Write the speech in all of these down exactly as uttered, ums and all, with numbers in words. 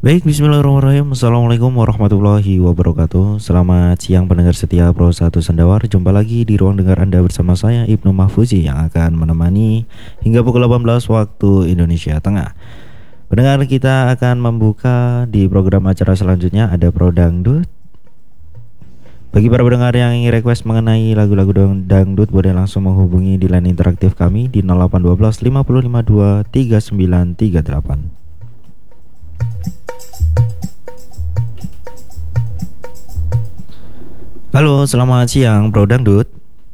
Baik, bismillahirrahmanirrahim. Assalamualaikum warahmatullahi wabarakatuh. Selamat siang pendengar setia Pro satu Sendawar. Jumpa lagi di ruang dengar Anda bersama saya Ibnu Mahfuzi yang akan menemani hingga pukul delapan belas waktu Indonesia Tengah. Pendengar, kita akan membuka di program acara selanjutnya ada Pro Dangdut. Bagi para pendengar yang ingin request mengenai lagu-lagu dang- dangdut, boleh langsung menghubungi di line interaktif kami di nol delapan satu dua lima nol lima dua tiga sembilan tiga delapan. Halo, selamat siang Bro Dangdut.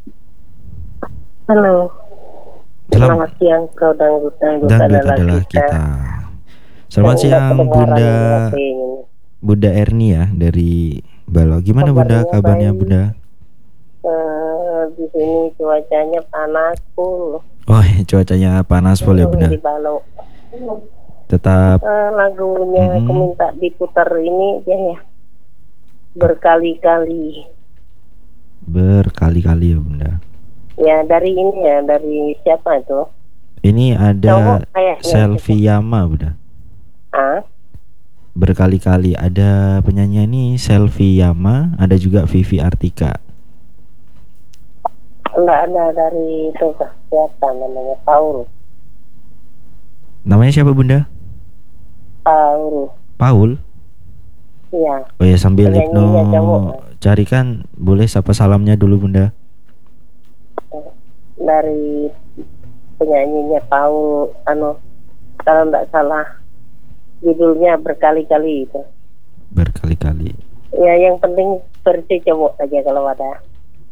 Halo. Selam- Selamat siang, Kau Dangdut Dangdut Dangdut adalah, adalah kita. kita. Selamat Yang siang kedengaran Bunda H P ini. Bunda Erni ya dari Balo. Gimana Bunda Kabarnya kabarnya baik. Bunda? Eh, di sini cuacanya panas full. Oh, cuacanya panas full ya Bunda. Di Balo. Tetap Eh, lagunya Mm-mm. aku minta diputar ini aja ya. Berkali-kali. berkali-kali ya Bunda. Ya dari ini ya, dari siapa itu? Ini ada Cowok kayaknya. Selfie Yama Bunda. Ah, Berkali-kali ada penyanyi ini Selfie Yama, ada juga Vivi Artika. enggak ada dari itu siapa namanya? Paul. Namanya siapa Bunda? Paul. Paul. Iya. Oh ya, sambil Ibnu Penyanyinya cowok. carikan, boleh sapa salamnya dulu Bunda. Dari penyanyinya Paul, anu kalau nggak salah judulnya berkali-kali itu. Berkali-kali. Ya yang penting versi cowok aja kalau ada.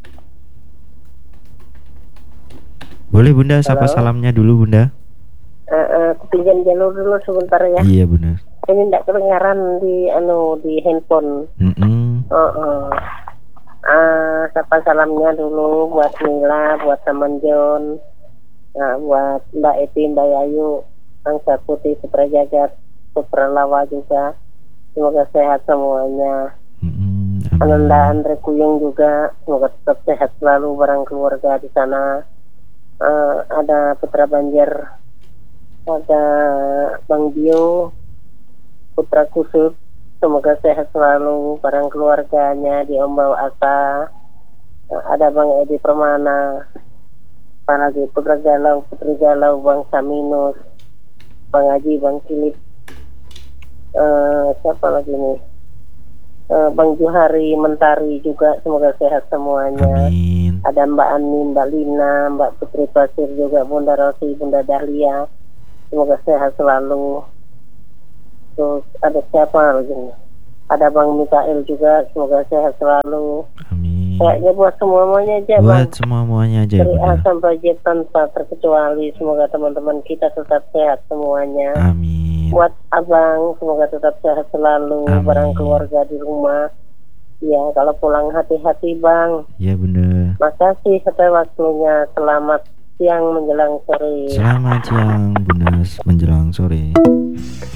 Boleh Bunda sapa Halo? salamnya dulu Bunda. Uh, uh, pinjam jalur dulu sebentar ya. Iya benar. Ini nggak kedengaran di anu di handphone. Mm-mm. Uh, uh. Ah, sapa salamnya dulu buat Mila, buat teman John, nah, buat Mbak Eti, Mbak Yayu, Angsa Putih, Sutra Jagat, Sutra Lawa juga. Semoga sehat semuanya. Mm-mm. Ananda Amin. Andre Kuyung juga, semoga tetap sehat selalu bareng keluarga di sana. Uh, ada Putra Banjar, ada Bang Dio, Putra Kusut, semoga sehat selalu bareng keluarganya di Ombau Asa. Uh, ada Bang Edi Permana, apalagi Putra Galau, Putri Galau, Bang Saminus, Bang Haji, Bang Kilip, uh, siapa lagi nih? Uh, Bang Johari Mentari juga, semoga sehat semuanya. Amin. Ada Mbak Ani, Mbak Lina, Mbak Putri Pasir juga, Bunda Rosi, Bunda Dahlia, semoga sehat selalu. Terus ada siapa lagi nih? Ada Bang Mikael juga, semoga sehat selalu. Amin. Kayaknya buat semuanya aja Bang. Buat semua muanya aja ya Dari A Bunda. sampai Z tanpa terkecuali, semoga teman-teman kita tetap sehat semuanya. Amin. Buat abang, semoga tetap sehat selalu, Amin. bareng keluarga di rumah. Ya, kalau pulang hati-hati Bang. Ya Bunda. Makasih sampai waktunya. Selamat siang menjelang sore. Selamat siang Bunda menjelang sore.